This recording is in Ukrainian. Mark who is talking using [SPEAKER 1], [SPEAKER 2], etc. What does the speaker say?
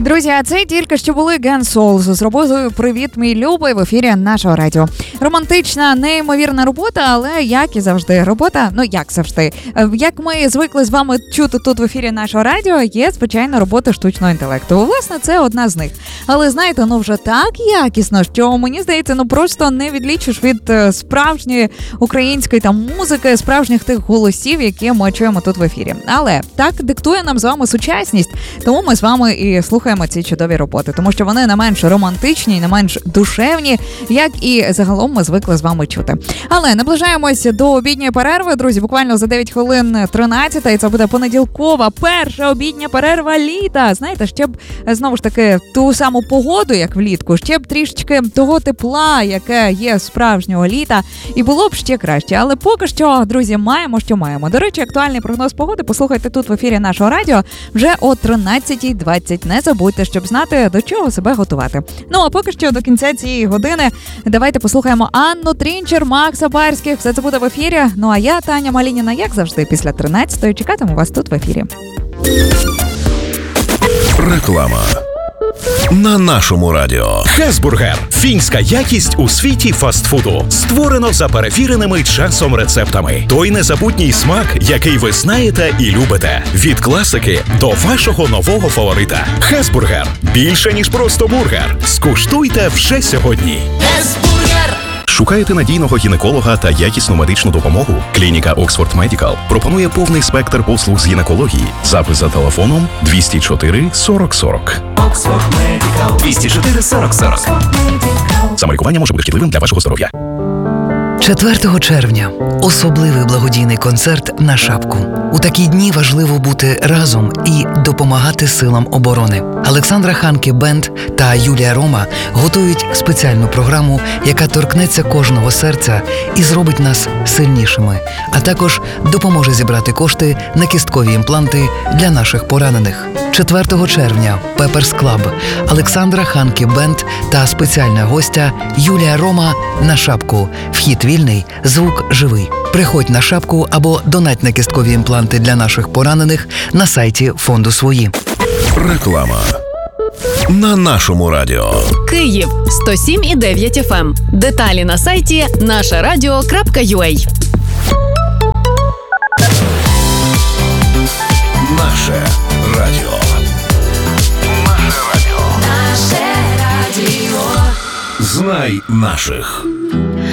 [SPEAKER 1] Друзі, а це тільки що були Guns Souls з роботою «Привіт, мій любий» в ефірі нашого радіо. Романтична, неймовірна робота, але як і завжди, робота, як завжди. Як ми звикли з вами чути тут в ефірі нашого радіо, є, звичайно, робота штучного інтелекту. Власне, це одна з них. Але, знаєте, вже так якісно, що, мені здається, просто не відлічиш від справжньої української музики, справжніх тих голосів, які ми чуємо тут в ефірі. Але так диктує нам з вами сучасність, тому ми з вами і слухаємо ці чудові роботи, тому що вони не менш романтичні, не менш душевні, як і загалом ми звикли з вами чути. Але наближаємось до обідньої перерви, друзі, буквально за 9 хвилин 13, і це буде понеділкова перша обідня перерва літа. Знаєте, ще б, знову ж таки, ту саму погоду, як влітку, ще б трішечки того тепла, яке є справжнього літа, і було б ще краще. Але поки що, друзі, маємо, що маємо. До речі, актуальний прогноз погоди послухайте тут в ефірі нашого радіо вже о 13:20. Не забудьте, щоб знати, до чого себе готувати. Ну, а поки що до кінця цієї години давайте послухаємо Анну Трінчер, Макса Барських. Все це буде в ефірі. Ну, а я, Таня Малініна, як завжди, після 13-ї чекатиму вас тут в ефірі.
[SPEAKER 2] Реклама. На нашому радіо.
[SPEAKER 3] Хесбургер. Фінська якість у світі фастфуду. Створено за перевіреними часом рецептами. Той незабутній смак, який ви знаєте і любите. Від класики до вашого нового фаворита. Хесбургер. Більше, ніж просто бургер. Скуштуйте вже сьогодні.
[SPEAKER 4] Хесбургер.
[SPEAKER 3] Шукаєте надійного гінеколога та якісну медичну допомогу? Клініка Oxford Medical пропонує повний спектр послуг з гінекології. Запис за телефоном 204 40 40.
[SPEAKER 4] Oxford Medical. 204 40 40.
[SPEAKER 3] Самолікування може бути шкідливим для вашого здоров'я.
[SPEAKER 5] 4 червня – особливий благодійний концерт на Шапку. У такі дні важливо бути разом і допомагати силам оборони. Олександра Ханке Бенд та Юлія Рома готують спеціальну програму, яка торкнеться кожного серця і зробить нас сильнішими, а також допоможе зібрати кошти на кісткові імпланти для наших поранених. 4 червня – Пеперс Клаб, Олександра Ханке Бенд та спеціальна гостя Юлія Рома на Шапку. Вхід вільний, звук живий. Приходь на Шапку або донать на кісткові імпланти для наших поранених на сайті фонду «Свої».
[SPEAKER 2] Реклама. На нашому радіо.
[SPEAKER 6] Київ 107,9 FM. Деталі на сайті нашерадіо.ua.
[SPEAKER 2] Наше радіо. Наше радіо. Знай наших.